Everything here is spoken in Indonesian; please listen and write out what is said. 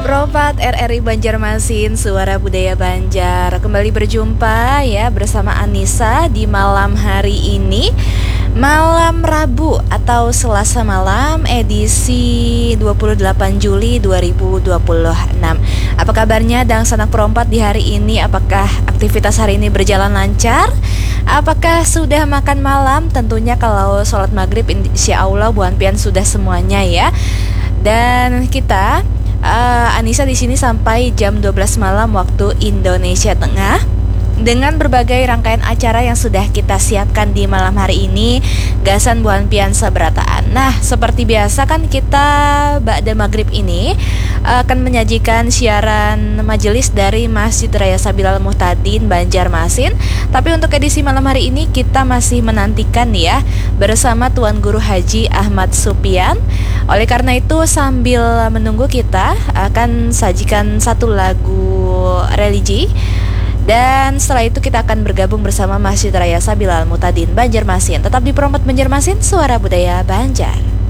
Propat RRI Banjarmasin, Suara Budaya Banjar. Kembali berjumpa ya bersama Anissa di malam hari ini. Malam Rabu atau Selasa malam edisi 28 Juli 2026. Apa kabarnya Dang Sanak Perompat di hari ini? Apakah aktivitas hari ini berjalan lancar? Apakah sudah makan malam? Tentunya kalau sholat maghrib insya Allah buan pian sudah semuanya ya. Dan kita Anissa di sini sampai jam 12 malam waktu Indonesia Tengah dengan berbagai rangkaian acara yang sudah kita siapkan di malam hari ini. Gasan buan pian sabarataan. Nah, seperti biasa kan kita ba'da maghrib ini akan menyajikan siaran majelis dari Masjid Raya Sabilal Muhtadin Banjarmasin. Tapi untuk edisi malam hari ini kita masih menantikan ya bersama Tuan Guru Haji Ahmad Supian. Oleh karena itu sambil menunggu kita akan sajikan satu lagu religi. Dan setelah itu kita akan bergabung bersama Masjid Raya Sabilal Muhtadin Banjarmasin. Tetap di Perompat Banjarmasin, Suara Budaya Banjar.